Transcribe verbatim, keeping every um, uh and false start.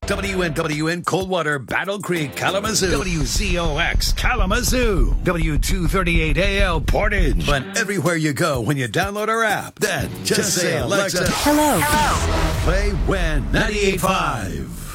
W N W N Coldwater, Battle Creek, Kalamazoo. W Z O X Kalamazoo. W two thirty-eight A L Portage. But everywhere you go when you download our app, then just, just say, Alexa, hello. Hello. Play When ninety-eight point five.